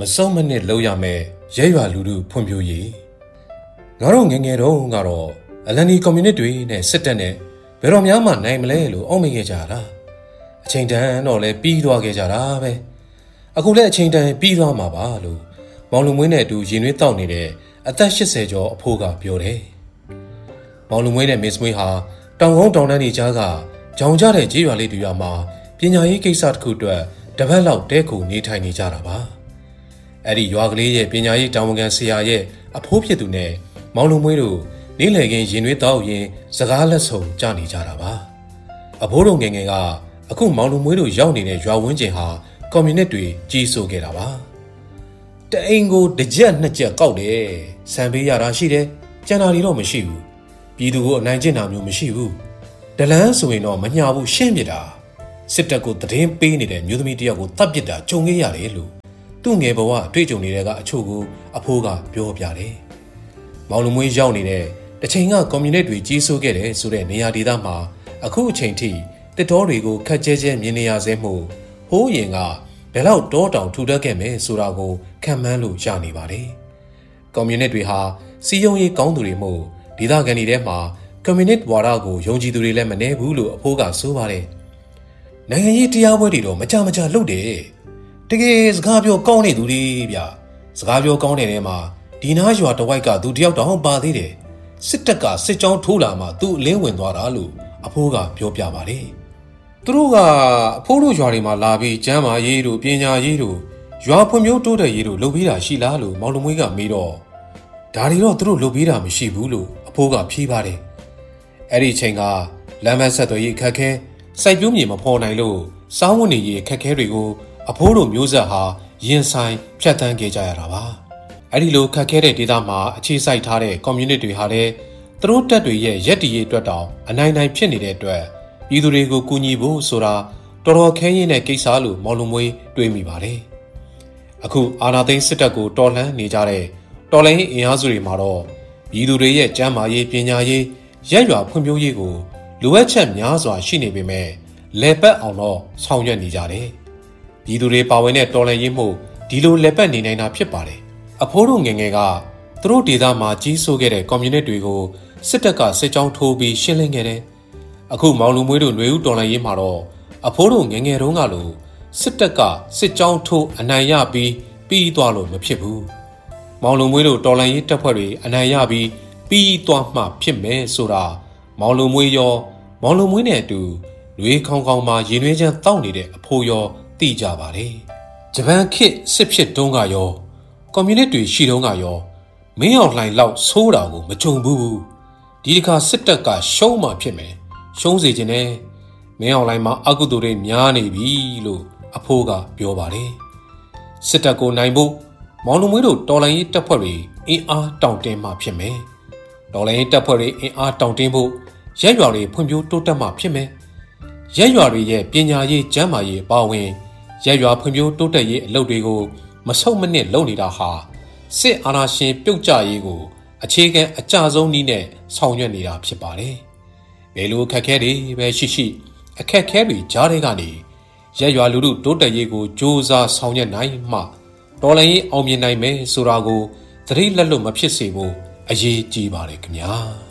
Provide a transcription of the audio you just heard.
စုံမနစ်လောက်ရမယ်ရဲရွာလူထုဖွံ့ဖြိုးရေးငါတို့ငယ်ငယ်တုန်းကတော့အလန်ဒီကွန်မြူနစ်တွေနဲ့စစ်တပ်နဲ့ဘယ်တော့မှနိုင်မလဲလို့အောက်မေ့ခဲ့ကြတာအချိန်တန်တော့လဲပြီးသွားခဲ့ကြတာပဲအခုလဲအချိန်တန်ပြီးသွားမှာပါလို့မောင်လူမွေးနဲ့အတူရင်သွေးတောက်နေတဲ့အသက်80ကျော်အဖိုးကပြောတယ်မောင်လူမွေးနဲ့မစ္စမွေးဟာတောင်ကုန်းတောင်တန်းတွေကြားကကြောင်ကြတဲ့ကြေးရွာလေးတွေမှာပညာရေးကိစ္စတစ်ခုအတွက်တပတ်လောက်တဲခုနေထိုင်နေကြတာပါအဲ့ဒီရွာကလေးရဲ့ပညာရေးတာဝန်ခံဆရာရဲ့အဖိုးဖြစ်သူနဲ့မောင်လူမွေးတို့နေ့လည်ခင်းရင်သွေးတောက်ရင်စကားလက်ဆုံကြနေကြတာပါအဖိုးတို့ငယ်ငယ်ကအခုမောင်လူမွေးတို့ရောက်နေတဲ့ရွာဝန်းကျင်ဟာကွန်မြူနစ်တွေကြီးစိုးခဲ့တာပါတအိမ်ကိုတစ်ချက်နှစ်ချက်ကောက်တယ်စံပေးရတာရှိတယ်ကျန်တာတွေတော့မရှိဘူးပြည်သူကိုအနိုင်ကျင့်တာမျိုးမရှိဘူးဒလန်းဆိုရင်တော့မညာဘူးရှင်းပြတာစစ်တပ်ကိုသတင်းပေးနေတဲ့မျိုးသမီးတယောက်ကိုတပ်ပစ်တာကြုံခဲ့ရတယ်လို့သူ့ငယ်ဘဝအတွေ့အကြုံတွေကအချို့ကိုအဖိုးကပြောပြတယ်မောင်လူမွေးရောက်နေတဲ့တချိန်ကကွန်မြူနစ်တွေကြီးစိုးခဲ့တယ်ဆိုတဲ့နေရာဒေသမှာအခုအချိန်ထိတစ်တော်တွေကိုခက်ကျဲကျဲမြင်နေရစေမှုဟိုးရင်ကဘယ်လောက်တောတောင်ထူထပ်ခဲ့မယ်ဆိုတာကိုခံမှန်းလို့ရနေပါတယ်ကွန်မြူနစ်တွေဟာစီယုံရေးကောင်းသူတွေမို့ဒေသခံတွေထဲမှာကွန်မြူနစ်ဝါဒကိုယုံကြည်သူတွေလည်းမနှဲဘူးလို့အဖိုးကဆိုပါတယ်နိုင်ငံရေးတရားပွဲတွေတော့မကြလုပ်တယ်တကယ်စကားပြောကောင်းနေသူတွေဗျစကားပြောကောင်းတဲ့နေရာမှာဒီနားရွာတဝိုက်ကသူတယောက်တောင်ပါသေးတယ်စစ်တပ်ကစစ်ကြောင်းထိုးလာမှသူ့အလင်းဝင်သွားတာလို့အဖိုးကပြောပြပါတယ်သူတို့ကအဖိုးတို့ရွာတွေမှာလာပြီးကျမ်းမာရေးတို့ပညာရေးတို့ရွာဖွံ့ဖြိုးတိုးတက်ရေးတို့လုပ်ပေးတာရှိလားလို့မောင်လူမွေးကမေးတော့ဒါတွေတော့သူတို့လုပ်ပေးတာမရှိဘူးလို့အဖိုးကဖြေပါတယ်အဲ့ဒီချိန်ကလမ်းမဆက်သွယ်ရေးခက်ခဲစိုက်ပျိုးမြေမဖော်နိုင်လို့စားဝတ်နေရေးခက်ခဲတွေကိုအဖိုးတို့မျိုးဆက်ဟာရင်ဆိုင်ဖြတ်သန်းခဲ့ကြရတာပါအဲ့ဒီလိုခက်ခဲတဲ့ဒေသမှာအခြေစိုက်ထားတဲ့ကွန်မြူနစ်တွေဟာလည်းသူတို့တပ်တွေရဲ့ရက်တည်ရေးအတွက်တောင်အနိုင်နိုင်ဖြစ်နေတဲ့အတွက်ပြည်သူတွေကိုကူညီဖို့ဆိုတာတော်တော်ခဲရင်တဲ့ကိစ္စလို့မော်လူမွေးတွေးမိပါတယ်အခုအာဏာသိမ်းစစ်တပ်ကိုတော်လှန်နေကြတဲ့တော်လှန်ရေးအင်အားစုတွေမှာတော့ပြည်သူတွေရဲ့ကျန်းမာရေးပညာရေးရက်ရွာဖွံ့ဖြိုးရေးကိုလိုအပ်ချက်များစွာရှိနေပေမဲ့လဲပတ်အောင်တော့ဆောင်ရွက်နေကြတယ်ပြည်သူတွေပါဝင်တဲ့တော်လှန်ရေးမှုဒီလိုလဲပတ်နေနိုင်တာဖြစ်ပါတယ်အဖိုးတို့ငယ်ငယ်ကသူတို့ဒေသမှာကြီးစိုးခဲ့တဲ့ကွန်မြူနစ်တွေကိုစစ်တပ်ကစစ်ကြောင်းထိုးပြီးရှင်းလင်းခဲ့တယ်အခုမောင်လူမွေးတို့ຫນွေဦးတော်လှန်ရေးမှာတော့အဖိုးတို့ငယ်ငယ်တုန်းကလိုစစ်တပ်ကစစ်ကြောင်းထိုးအနိုင်ရပြီးသွားလို့မဖြစ်ဘူးမောင်လူမွေးတို့တော်လှန်ရေးတပ်ဖွဲ့တွေအနိုင်ရပြီးသွားမှဖြစ်မယ်ဆိုတာမောင်လူမွေးရောမောင်လူမွေးနဲ့အတူလွေခေါင်းမှာရင်သွေးချမ်းတောက်နေတဲ့အဖိုးရောသိကြပါတယ်ဂျပန်ခေတ်စစ်ဖြစ်တုန်းကရောကွန်မြူနစ်တွေရှိတုန်းကရောမင်းအောင်လှိုင်လောက်ဆိုးတာကိုမကြုံဘူးဒီတစ်ခါစစ်တပ်ကရှုံးမှဖြစ်မယ်ရှုံးစေခြင်းနဲ့မင်းအောင်လှိုင်မှာအကုသိုလ်တွေများနေပြီလို့အဖိုးကပြောပါတယ်စစ်တပ်ကိုနိုင်ဖို့မောင်လူမွေးတို့တော်လှန်ရေးတပ်ဖွဲ့တွေအင်အားတောင့်တင်းမှဖြစ်မယ်တော်လှန်ရေးတပ်ဖွဲ့တွေအင်အားတောင့်တင်းဖို့ရက်ရွာတွေဖွံ့ဖြိုးတိုးတက်မှဖြစ်မယ်ရက်ရွာတွေရဲ့ပညာရေးကျန်းမာရေးအပါအဝင်ရက်ရွာဖွံ့ဖြိုးတိုးတက်ရေးအလုပ်တွေကိုမဆုတ်မနစ်လုပ်နေတာဟာစစ်အာဏာရှင်ပြုတ်ကျရေးကိုအခြေခံအကျဆုံးနည်းနဲ့ဆောင်ရွက်နေတာဖြစ်ပါတယ်။ဘယ်လိုအခက်အခဲတွေပဲရှိအခက်အခဲတွေကြားထဲကနေရက်ရွာလူထုတိုးတက်ရေးကိုစ조사ဆောင်ရွက်နိုင်မှတော်လှန်ရေးအောင်မြင်နိုင်မယ်ဆိုတာကိုသတိလက်လွတ်မဖြစ်စေဖို့အရေးကြီးပါတယ်ခင်ဗျာ။